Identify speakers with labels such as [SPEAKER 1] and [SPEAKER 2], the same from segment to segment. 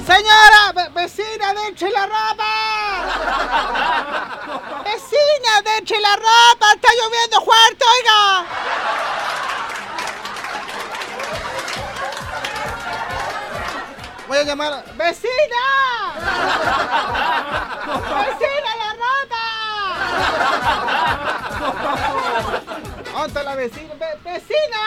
[SPEAKER 1] Señora, vecina, deche la ropa. Vecina, deche la ropa. Está lloviendo fuerte, oiga. Voy a llamar. ¡Vecina! ¡Vecina, la ropa! ¿Dónde está la vecina? ¡Vecina!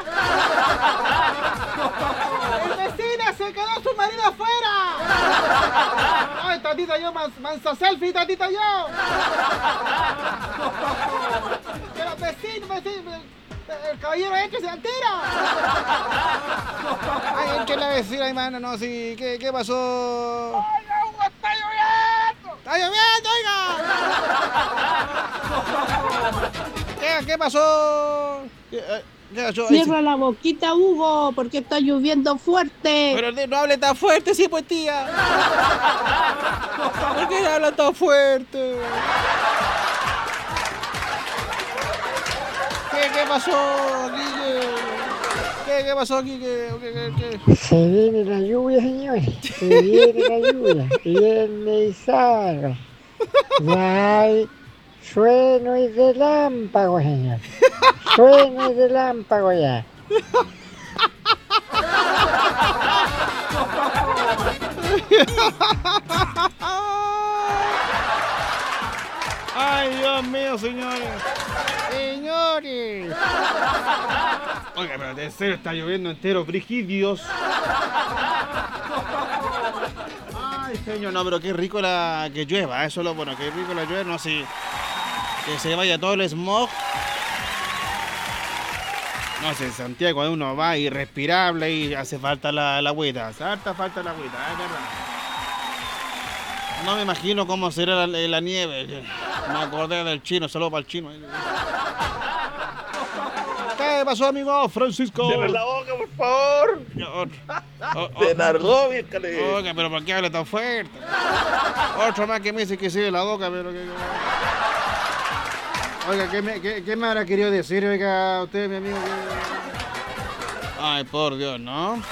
[SPEAKER 1] ¡El vecina se quedó su marido afuera! ¡Ay, tantita yo, mansa selfie, tantita yo! Pero vecino, el caballero échese al tiro. Ay, es que la vecina, hermano, no, sí, ¿qué pasó?
[SPEAKER 2] ¡Oiga, Hugo, está lloviendo!
[SPEAKER 1] ¡Está lloviendo, oiga! ¿Qué pasó? ¿Qué pasó?
[SPEAKER 3] Cierra la boquita, Hugo, porque está lloviendo fuerte.
[SPEAKER 1] Pero no hable tan fuerte, sí, pues, tía. ¿Por qué habla tan fuerte? ¿Qué pasó, Guille? ¿Qué pasó aquí? ¿Qué?
[SPEAKER 4] Se viene la lluvia, señores. Se viene la lluvia. Viene y salga. Ya hay sueno y relámpago, señor. Sueno y relámpago ya.
[SPEAKER 1] Ay, Dios mío, señores. Señores. Oiga, pero de serio está lloviendo entero, brigidios. Ay, señor, no, pero qué rico que llueva, eso es lo bueno, qué rico la llueva, no así. Que se vaya todo el smog. No sé, en Santiago cuando uno va irrespirable y hace falta la agüita, harta falta la agüita, es verdad. No me imagino cómo será la nieve. Me acordé del chino, solo para el chino. ¿Qué pasó, amigo Francisco?
[SPEAKER 2] ¡Cierra la boca, por favor! ¡Te largó, bien, cale!
[SPEAKER 1] Oiga, pero ¿por qué habla tan fuerte? Otro más que me dice que sigue la boca, pero que... Oiga, ¿qué me habrá querido decir, oiga, usted, mi amigo? Ay, por Dios, ¿no?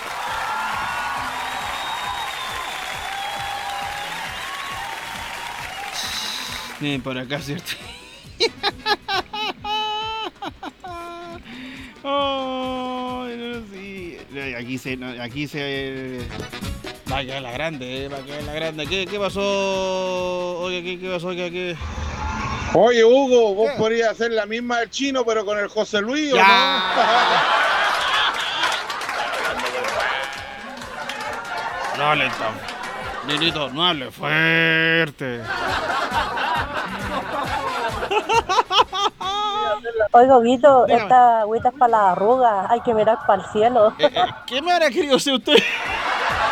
[SPEAKER 1] Miren por acá, ¿cierto? Oh, no, sí. Aquí se va a quedar la grande, va a quedar la grande. ¿Qué pasó? Oye, ¿qué pasó? ¿Qué?
[SPEAKER 2] Oye, Hugo, vos podrías hacer la misma del chino, pero con el José Luis, ¿o no?
[SPEAKER 1] No hable tan... Lilito, no hable fuerte.
[SPEAKER 5] Oiga, Huguito,
[SPEAKER 1] Dígame.
[SPEAKER 5] esta agüita es para la arruga, hay que mirar para el cielo.
[SPEAKER 1] ¿Qué me habrá querido hacer usted?